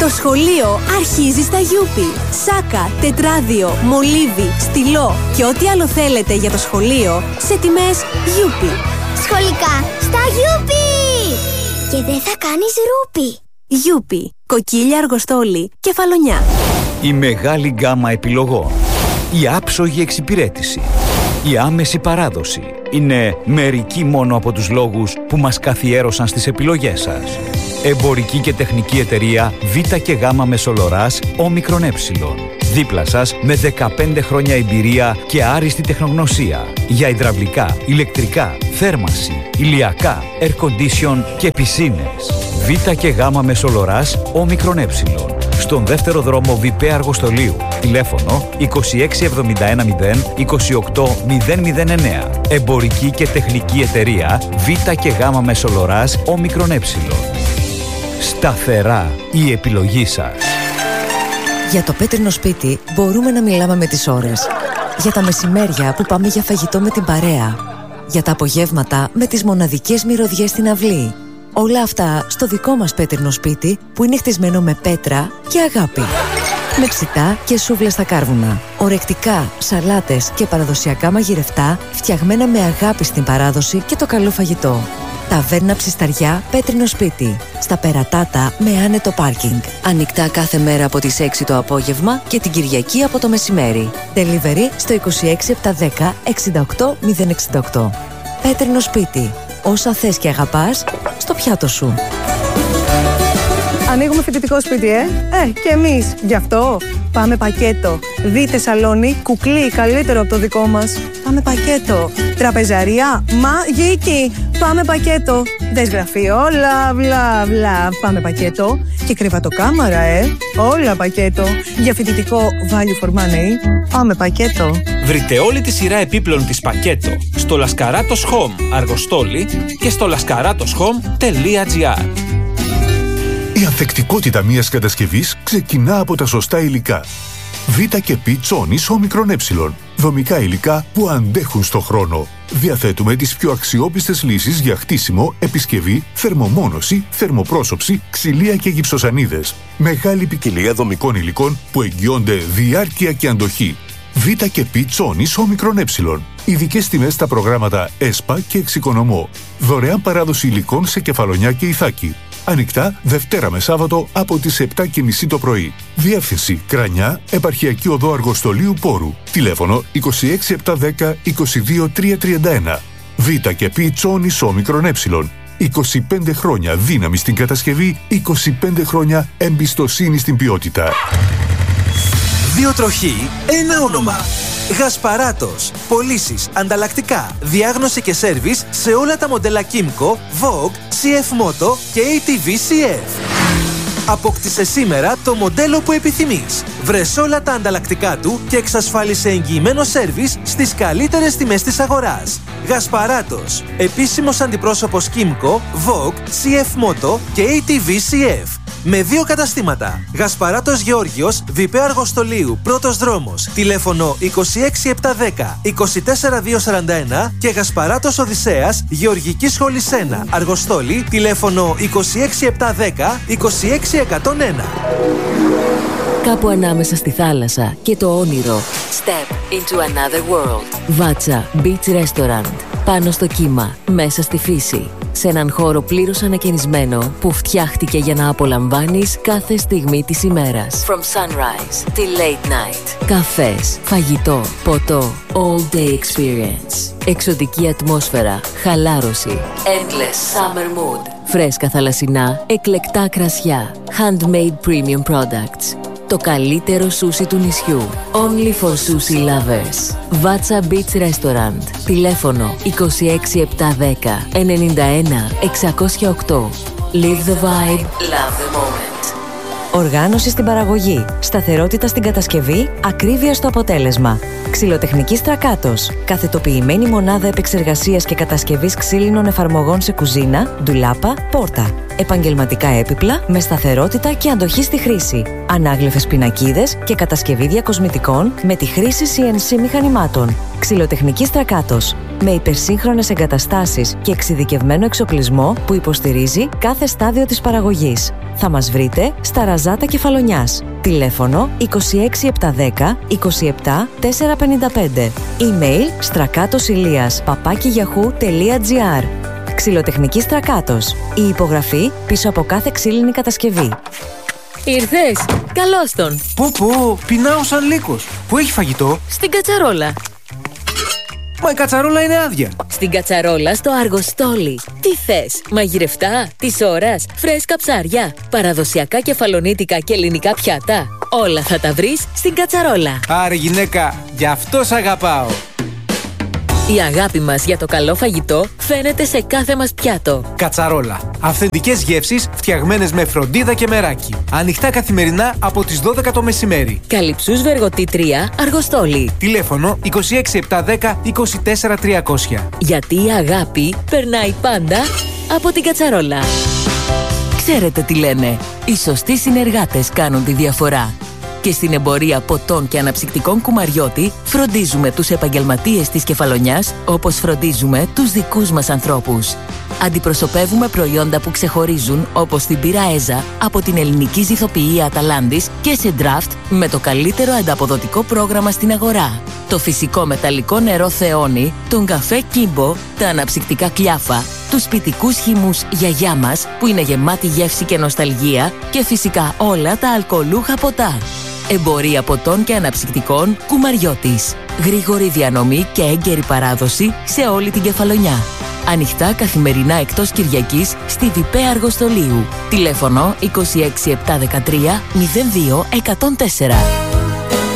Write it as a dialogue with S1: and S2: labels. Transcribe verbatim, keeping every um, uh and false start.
S1: Το σχολείο αρχίζει στα Γιούπι. Σάκα, τετράδιο, μολύβι, στυλό και ό,τι άλλο θέλετε για το σχολείο σε τιμές Γιούπι.
S2: Σχολικά στα Γιούπι! Και δεν θα κάνεις ρούπι.
S1: Γιούπι, κοκκίλια, αργοστόλι, κεφαλονιά.
S3: Η μεγάλη γκάμα επιλογών. Η άψογη εξυπηρέτηση. Η άμεση παράδοση. Είναι μερικοί μόνο από τους λόγους που μας καθιέρωσαν στις επιλογές σας. Εμπορική και τεχνική εταιρεία Β και Γ Μεσολοράς Όμικρον Ε. Δίπλα σας με δεκαπέντε χρόνια εμπειρία και άριστη τεχνογνωσία για υδραυλικά, ηλεκτρικά, θέρμανση, ηλιακά, air condition και πισίνες. Β και Γ Μεσολοράς Όμικρον Ε. Στον δεύτερο δρόμο Βιπέ Αργοστολίου. Τηλέφωνο είκοσι έξι εβδομήντα ένα μηδέν είκοσι οκτώ μηδέν μηδέν εννέα. Εμπορική και τεχνική εταιρεία Β και Γ Μεσολοράς Όμικρον Ε. Σταθερά η επιλογή σας.
S4: Για το πέτρινο σπίτι μπορούμε να μιλάμε με τις ώρες. Για τα μεσημέρια που πάμε για φαγητό με την παρέα. Για τα απογεύματα με τις μοναδικές μυρωδιές στην αυλή. Όλα αυτά στο δικό μας πέτρινο σπίτι που είναι χτισμένο με πέτρα και αγάπη. Με ψητά και σούβλες στα κάρβουνα. Ορεκτικά, σαλάτες και παραδοσιακά μαγειρευτά φτιαγμένα με αγάπη στην παράδοση και το καλό φαγητό. Ταβέρνα Ψισταριά, πέτρινο σπίτι. Στα Περατάτα με άνετο πάρκινγκ. Ανοιχτά κάθε μέρα από τις έξι το απόγευμα και την Κυριακή από το μεσημέρι. Delivery στο είκοσι έξι επτακόσια δέκα εξήντα οκτώ μηδέν εξήντα οκτώ. Πέτρινο σπίτι. Όσα θες και αγαπάς, στο πιάτο σου.
S5: Ανοίγουμε φοιτητικό σπίτι, ε! Ε, και εμείς. Γι' αυτό πάμε πακέτο. Δείτε σαλόνι, κουκλί, καλύτερο από το δικό μας. Πάμε πακέτο. Τραπεζαρία, μαγική. Πάμε πακέτο. Δες γραφείο, λα, βλα, βλα. Πάμε πακέτο. Και κρεβατοκάμαρα, ε! Όλα πακέτο. Για φοιτητικό value for money. Πάμε πακέτο.
S6: Βρείτε όλη τη σειρά επίπλων της πακέτο στο Λασκαράτος Home Αργοστόλη και στο λασκαράτος home τελεία τζι άρ.
S7: Η ανθεκτικότητα μιας κατασκευής ξεκινά από τα σωστά υλικά. Β και Π Τσόνης Όμικρον Ε. Δομικά υλικά που αντέχουν στο χρόνο. Διαθέτουμε τις πιο αξιόπιστες λύσεις για χτίσιμο, επισκευή, θερμομόνωση, θερμοπρόσωψη, ξυλία και γυψοσανίδες. Μεγάλη ποικιλία δομικών υλικών που εγγυώνται διάρκεια και αντοχή. Β και Π Τσόνης Όμικρον Ε. Ειδικές τιμές στα προγράμματα ΕΣΠΑ και Εξοικονομώ. Δωρεάν παράδοση υλικών σε Κεφαλονιά και Ιθάκη. Ανοιχτά Δευτέρα με Σάββατο από τις επτά και μισή το πρωί. Διεύθυνση Κρανιά, Επαρχιακή Οδό Αργοστολίου Πόρου. Τηλέφωνο είκοσι έξι επτακόσια δέκα είκοσι δύο τριακόσια τριάντα ένα. Β και Π Τσόνης Όμικρον Ε. είκοσι πέντε χρόνια δύναμη στην κατασκευή, είκοσι πέντε χρόνια εμπιστοσύνη στην ποιότητα.
S8: Δύο τροχοί, ένα όνομα. Γασπαράτος. Πωλήσεις, ανταλλακτικά, διάγνωση και σέρβις σε όλα τα μοντέλα Kymco, Vogue, σι εφ Moto και έι τι βι σι εφ. Απόκτησε σήμερα το μοντέλο που επιθυμείς. Βρες όλα τα ανταλλακτικά του και εξασφάλισε εγγυημένο σέρβις στις καλύτερες τιμές της αγοράς. Γασπαράτος. Επίσημος αντιπρόσωπος Kymco, Vogue, σι εφ Moto και έι τι βι σι εφ. Με δύο καταστήματα. Γασπαράτος Γεώργιος, Βιπέ Αργοστολίου, πρώτος δρόμος. Τηλέφωνο είκοσι έξι επτακόσια δέκα είκοσι τέσσερα διακόσια σαράντα ένα και Γασπαράτος Οδυσσέας, Γεωργική Σχολή ένα, Αργοστόλη, τηλέφωνο είκοσι έξι επτακόσια δέκα είκοσι έξι εκατόν ένα.
S4: Κάπου ανάμεσα στη θάλασσα και το όνειρο. Step into another world. Βάτσα Beach Restaurant. Πάνω στο κύμα, μέσα στη φύση. Σε έναν χώρο πλήρως ανακαινισμένο που φτιάχτηκε για να απολαμβάνεις κάθε στιγμή της ημέρας. From sunrise till late night. Καφές, φαγητό, ποτό, all day experience. Εξωτική ατμόσφαιρα, χαλάρωση. Endless summer mood. Φρέσκα θαλασσινά, εκλεκτά κρασιά. Handmade premium products. Το καλύτερο σούσι του νησιού. Only for sushi lovers. Βάτσα Beach Restaurant. Τηλέφωνο είκοσι έξι επτακόσια δέκα ενενήντα ένα εξακόσια οκτώ. Live the vibe, love the moment. Οργάνωση στην παραγωγή. Σταθερότητα στην κατασκευή. Ακρίβεια στο αποτέλεσμα. Ξυλοτεχνική Στρακάτος. Καθετοποιημένη μονάδα επεξεργασίας και κατασκευής ξύλινων εφαρμογών σε κουζίνα, ντουλάπα, πόρτα. Επαγγελματικά έπιπλα με σταθερότητα και αντοχή στη χρήση. Ανάγλυφες πινακίδες και κατασκευή διακοσμητικών με τη χρήση σι εν σι μηχανημάτων. Ξυλοτεχνική Στρακάτος. Με υπερσύγχρονες εγκαταστάσεις και εξειδικευμένο εξοπλισμό που υποστηρίζει κάθε στάδιο της παραγωγής. Θα μας βρείτε στα Ραζάτα Κεφαλονιάς. Τηλέφωνο είκοσι έξι επτακόσια δέκα είκοσι επτά τετρακόσια πενήντα πέντε. Email στρακάτοσηλίας παπάκι yahoo τελεία gr. Ξυλοτεχνική Στρακάτος. Η υπογραφή πίσω από κάθε ξύλινη κατασκευή.
S9: Ήρθες! Καλώς τον!
S8: Πω πω, πεινάω σαν λύκος. Πού έχει φαγητό?
S9: Στην κατσαρόλα.
S8: Μα η κατσαρόλα είναι άδεια.
S9: Στην κατσαρόλα στο Αργοστόλι. Τι θες, μαγειρευτά, της ώρας, φρέσκα ψάρια, παραδοσιακά κεφαλονίτικα και ελληνικά πιάτα. Όλα θα τα βρεις στην κατσαρόλα.
S8: Άρε γυναίκα, γι' αυτό σ' αγαπάω.
S9: Η αγάπη μας για το καλό φαγητό φαίνεται σε κάθε μας πιάτο.
S8: Κατσαρόλα. Αυθεντικές γεύσεις φτιαγμένες με φροντίδα και μεράκι. Ανοιχτά καθημερινά από τις δώδεκα το μεσημέρι.
S9: Καλυψούς Βεργοτή τρία, Αργοστόλι.
S8: Τηλέφωνο είκοσι έξι επτακόσια δέκα είκοσι τέσσερα τριακόσια.
S9: Γιατί η αγάπη περνάει πάντα από την κατσαρόλα.
S4: Ξέρετε τι λένε, οι σωστοί συνεργάτες κάνουν τη διαφορά. Και στην εμπορία ποτών και αναψυκτικών Κουμαριώτη φροντίζουμε τους επαγγελματίες της Κεφαλονιάς όπως φροντίζουμε τους δικούς μας ανθρώπους. Αντιπροσωπεύουμε προϊόντα που ξεχωρίζουν όπως την πύρα Έζα από την ελληνική ζυθοποιία Αταλάντης και σε draft με το καλύτερο ανταποδοτικό πρόγραμμα στην αγορά. Το φυσικό μεταλλικό νερό Θεόνι, τον καφέ Κίμπο, τα αναψυκτικά Κλιάφα, τους σπιτικούς χυμούς Γιαγιά μας που είναι γεμάτη γεύση και νοσταλγία και φυσικά όλα τα αλκοολούχα ποτά. Εμπορία ποτών και αναψυκτικών Κουμαριώτης. Γρήγορη διανομή και έγκαιρη παράδοση σε όλη την Κεφαλονιά. Ανοιχτά καθημερινά εκτός Κυριακής στη Διπέ Αργοστολίου. Τηλέφωνο είκοσι έξι επτακόσια δεκατρία μηδέν δύο εκατόν τέσσερα.